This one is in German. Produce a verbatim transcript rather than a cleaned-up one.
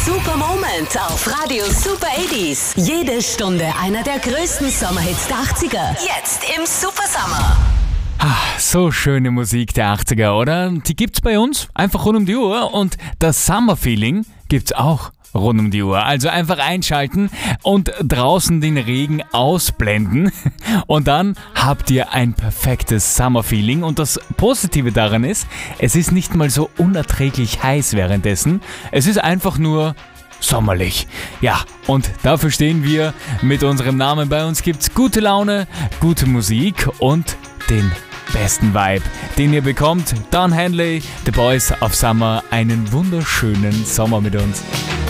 Super Moment auf Radio Super achtziger. Jede Stunde einer der größten Sommerhits der achtziger. Jetzt im Super Summer. Ah, so schöne Musik der achtziger, oder? Die gibt's bei uns einfach rund um die Uhr und das Summer-Feeling gibt's auch rund um die Uhr. Also einfach einschalten und draußen den Regen ausblenden und dann habt ihr ein perfektes Summer-Feeling. Und das Positive daran ist, es ist nicht mal so unerträglich heiß währenddessen. Es ist einfach nur sommerlich. Ja, und dafür stehen wir mit unserem Namen. Bei uns gibt's gute Laune, gute Musik und den besten Vibe, den ihr bekommt. Don Henley, The Boys of Summer, einen wunderschönen Sommer mit uns.